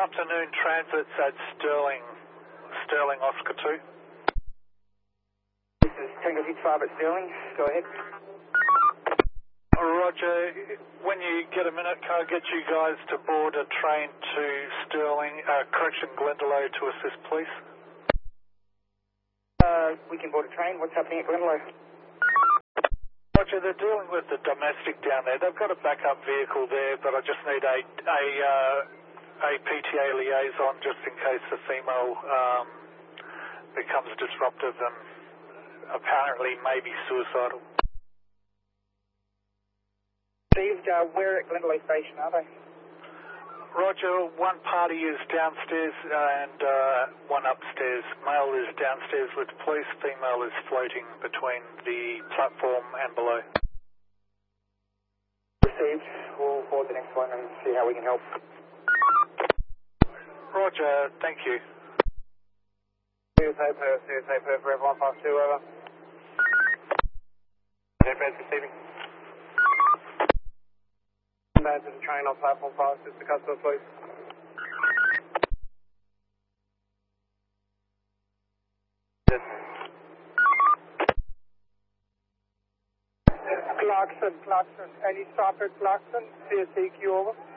afternoon transits at Sterling Oscar 2. This is Tango 65 at Sterling. Go ahead. Roger. When you get a minute, can I get you guys to board a train to Sterling, Glendalough to assist, please? We can board a train. What's happening at Glendalough? Roger, they're dealing with the domestic down there. They've got a backup vehicle there, but I just need a PTA liaison just in case the female becomes disruptive and apparently maybe suicidal. Steve, where at Glendalough Station are they? Roger, one party is downstairs and one upstairs. Male is downstairs with police, female is floating between the platform and below. Received. We'll board the next one and see how we can help. Roger, thank you. CSA per for everyone, pass 2 over. Airbags receiving. Man to the train on platform 5, just the customer, please. Yes. Clarkson, any stop at Clarkson, CSEQ over.